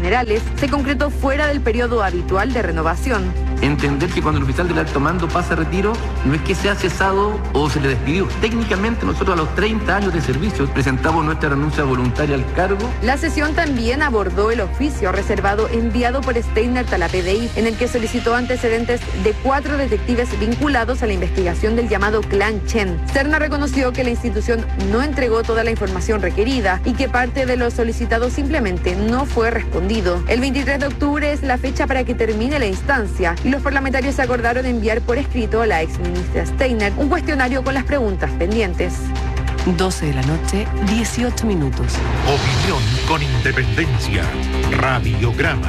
generales se concretó fuera del periodo habitual de renovación. Entender que cuando el oficial del alto mando pasa a retiro, no es que sea cesado o se le despidió. Técnicamente nosotros a los 30 años de servicio presentamos nuestra renuncia voluntaria al cargo. La sesión también abordó el oficio reservado enviado por Steiner a la PDI, en el que solicitó antecedentes de 4 detectives vinculados a la investigación del llamado Clan Chen. Serna reconoció que la institución no entregó toda la información requerida y que parte de lo solicitado simplemente no fue respondido. El 23 de octubre es la fecha para que termine la instancia y los parlamentarios acordaron enviar por escrito a la exministra Steiner un cuestionario con las preguntas pendientes. 12 de la noche, 18 minutos. Opinión con independencia. Radiograma.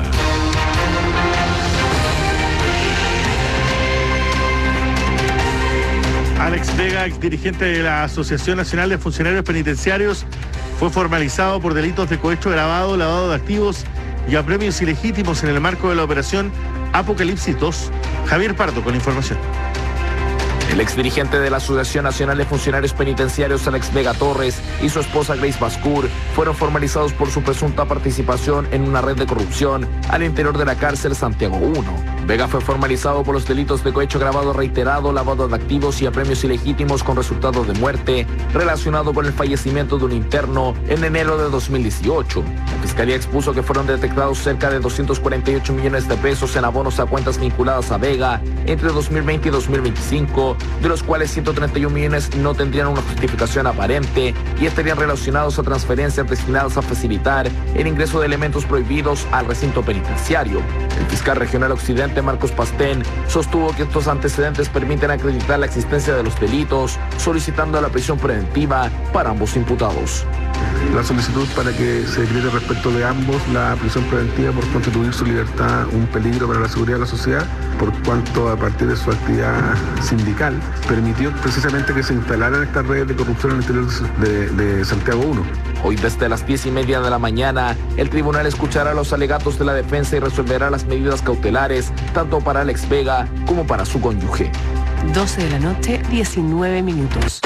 Alex Vega, exdirigente de la Asociación Nacional de Funcionarios Penitenciarios, fue formalizado por delitos de cohecho agravado, lavado de activos y apremios ilegítimos en el marco de la operación Apocalipsis 2. Javier Pardo con la información. El exdirigente de la Asociación Nacional de Funcionarios Penitenciarios, Alex Vega Torres, y su esposa Grace Bascour fueron formalizados por su presunta participación en una red de corrupción al interior de la cárcel Santiago 1. Vega fue formalizado por los delitos de cohecho agravado reiterado, lavado de activos y apremios ilegítimos con resultado de muerte relacionado con el fallecimiento de un interno en enero de 2018. La Fiscalía expuso que fueron detectados cerca de 248 millones de pesos en abonos a cuentas vinculadas a Vega entre 2020 y 2025, de los cuales 131 millones no tendrían una justificación aparente y estarían relacionados a transferencias destinadas a facilitar el ingreso de elementos prohibidos al recinto penitenciario. El fiscal regional occidente, Marcos Pastén, sostuvo que estos antecedentes permiten acreditar la existencia de los delitos, solicitando la prisión preventiva para ambos imputados. La solicitud para que se decrete respecto de ambos la prisión preventiva por constituir su libertad un peligro para la seguridad de la sociedad, por cuanto a partir de su actividad sindical permitió precisamente que se instalaran estas redes de corrupción en el interior de Santiago 1. Hoy desde las 10:30 de la mañana, el tribunal escuchará los alegatos de la defensa y resolverá las medidas cautelares, tanto para Alex Vega como para su cónyuge. 12 de la noche, 19 minutos.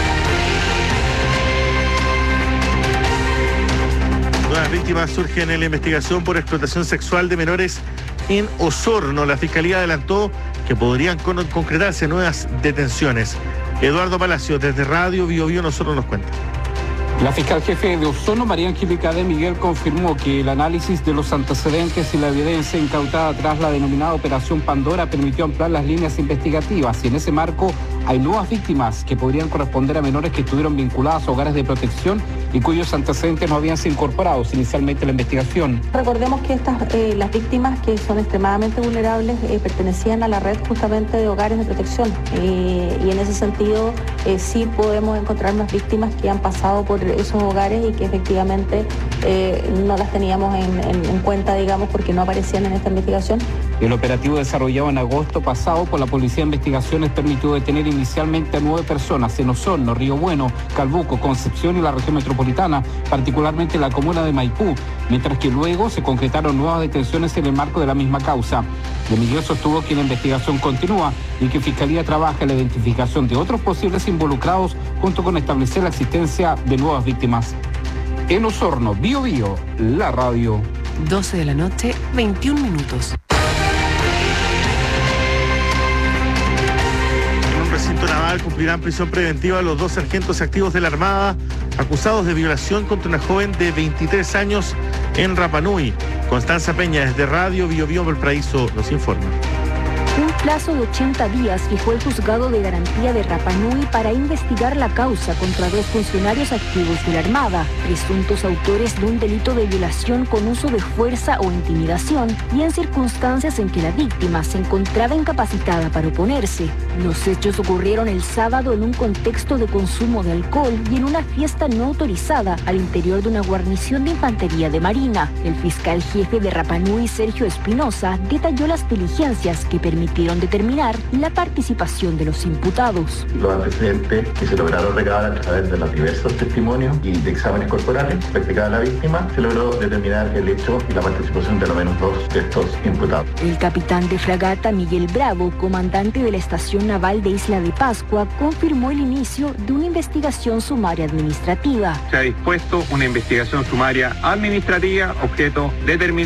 Nuevas víctimas surgen en la investigación por explotación sexual de menores en Osorno. La Fiscalía adelantó que podrían concretarse nuevas detenciones. Eduardo Palacio, desde Radio Bio Bio, nosotros nos cuenta. La fiscal jefe de Osorno, María Angélica de Miguel, confirmó que el análisis de los antecedentes y la evidencia incautada tras la denominada Operación Pandora permitió ampliar las líneas investigativas y en ese marco hay nuevas víctimas que podrían corresponder a menores que estuvieron vinculadas a hogares de protección y cuyos antecedentes no habían sido incorporados inicialmente a la investigación. Recordemos que las víctimas que son extremadamente vulnerables pertenecían a la red justamente de hogares de protección y en ese sentido sí podemos encontrar más víctimas que han pasado por esos hogares y que efectivamente no las teníamos en cuenta, digamos, porque no aparecían en esta investigación. El operativo desarrollado en agosto pasado por la Policía de Investigaciones permitió detener inicialmente a 9 personas en Osorno, Río Bueno, Calbuco, Concepción y la región metropolitana, particularmente en la comuna de Maipú, mientras que luego se concretaron nuevas detenciones en el marco de la misma causa. De Miguel sostuvo que la investigación continúa y que Fiscalía trabaja en la identificación de otros posibles involucrados junto con establecer la existencia de nuevas víctimas. En Osorno, Bio Bio, la radio. 12 de la noche, 21 minutos. Recinto naval cumplirán prisión preventiva los 2 sargentos activos de la Armada acusados de violación contra una joven de 23 años en Rapa Nui. Constanza Peña, desde Radio Bio Bio Valparaíso, nos informa. Un plazo de 80 días fijó el juzgado de garantía de Rapa Nui para investigar la causa contra 2 funcionarios activos de la Armada, presuntos autores de un delito de violación con uso de fuerza o intimidación y en circunstancias en que la víctima se encontraba incapacitada para oponerse. Los hechos ocurrieron el sábado en un contexto de consumo de alcohol y en una fiesta no autorizada al interior de una guarnición de infantería de Marina. El fiscal jefe de Rapa Nui, Sergio Espinosa, detalló las diligencias que permitieron determinar la participación de los imputados. Los antecedentes que se lograron recabar a través de los diversos testimonios y de exámenes corporales practicados a la víctima, se logró determinar el hecho y la participación de lo menos 2 de estos imputados. El capitán de fragata Miguel Bravo, comandante de la estación naval de Isla de Pascua, confirmó el inicio de una investigación sumaria administrativa. Se ha dispuesto una investigación sumaria administrativa, objeto determinado